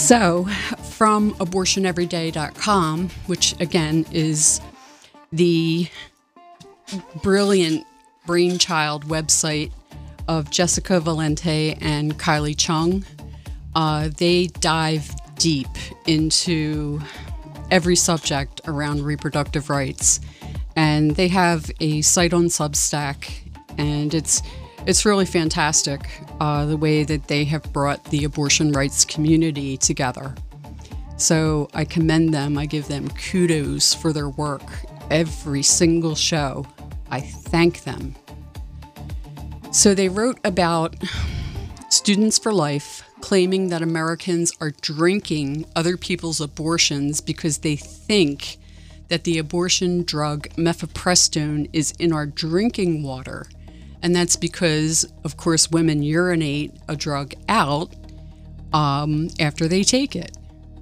So, from abortioneveryday.com, which again is the brilliant brainchild website of Jessica Valente and Kylie Chung, they dive deep into every subject around reproductive rights. And they have a site on Substack, and it's really fantastic the way that they have brought the abortion rights community together. So I commend them. I give them kudos for their work. Every single show, I thank them. So they wrote about Students for Life claiming that Americans are drinking other people's abortions because they think that the abortion drug mifepristone is in our drinking water. And that's because, of course, women urinate a drug out after they take it.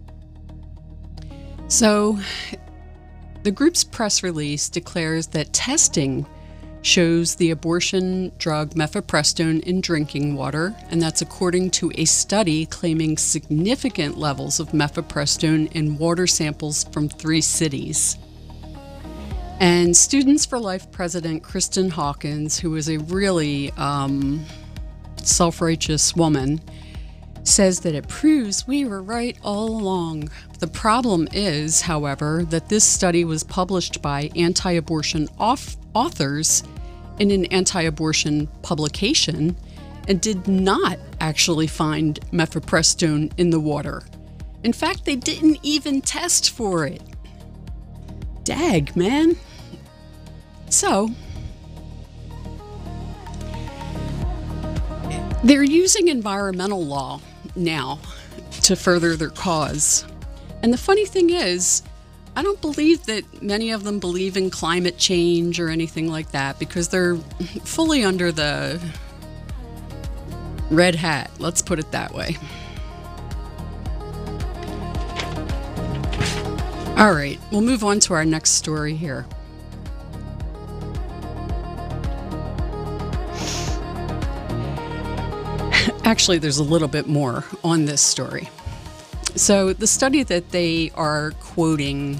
So the group's press release declares that testing shows the abortion drug mifepristone in drinking water, and that's according to a study claiming significant levels of mifepristone in water samples from 3 cities. And Students for Life President Kristen Hawkins, who is a really self-righteous woman, says that it proves we were right all along. The problem is, however, that this study was published by anti-abortion authors in an anti-abortion publication and did not actually find mifepristone in the water. In fact, they didn't even test for it. Dag, man. So, they're using environmental law now to further their cause. And the funny thing is, I don't believe that many of them believe in climate change or anything like that, because they're fully under the red hat, let's put it that way. All right, we'll move on to our next story here. Actually, there's a little bit more on this story. So the study that they are quoting,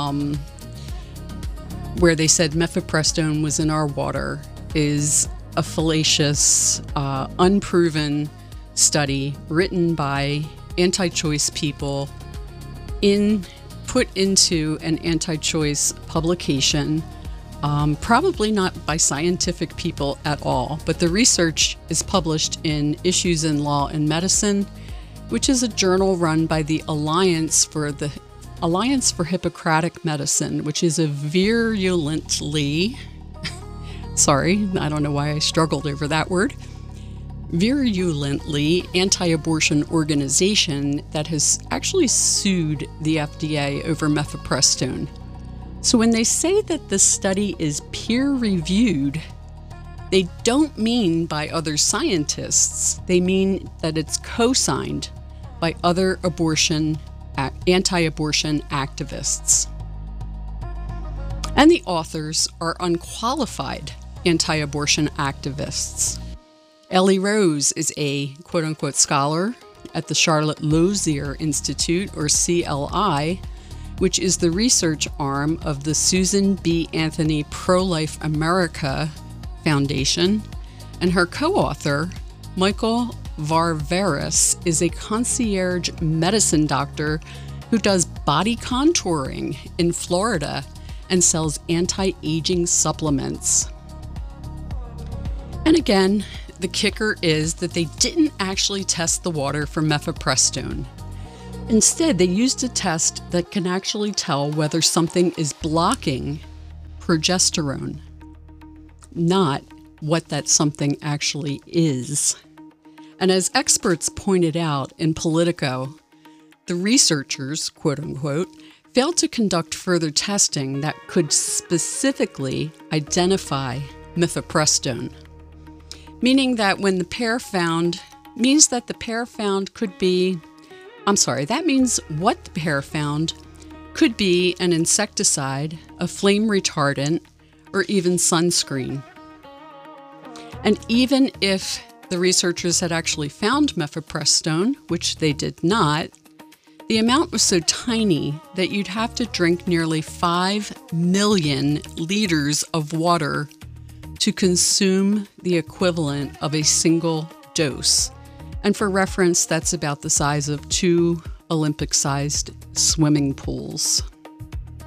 where they said mifepristone was in our water, is a fallacious, unproven study written by anti-choice people put into an anti-choice publication, probably not by scientific people at all, but the research is published in Issues in Law and Medicine, which is a journal run by the Alliance for Hippocratic Medicine, which is a virulently, sorry, I don't know why I struggled over that word, virulently anti-abortion organization that has actually sued the FDA over mifepristone. So when they say that the study is peer-reviewed, they don't mean by other scientists. They mean that it's co-signed by other anti-abortion activists. And the authors are unqualified anti-abortion activists. Ellie Rose is a quote-unquote scholar at the Charlotte Lozier Institute, or CLI, which is the research arm of the Susan B. Anthony Pro-Life America Foundation, and her co-author, Michael Varvaris, is a concierge medicine doctor who does body contouring in Florida and sells anti-aging supplements. And again, the kicker is that they didn't actually test the water for mifepristone. Instead, they used a test that can actually tell whether something is blocking progesterone, not what that something actually is. And as experts pointed out in Politico, the researchers, quote unquote, failed to conduct further testing that could specifically identify mifepristone, meaning that when the pair found, means that the pair found could be, that means what the pair found could be an insecticide, a flame retardant, or even sunscreen. And even if the researchers had actually found mifepristone, which they did not, The amount was so tiny that you'd have to drink nearly 5 million liters of water to consume the equivalent of a single dose. And for reference, that's about the size of 2 Olympic-sized swimming pools.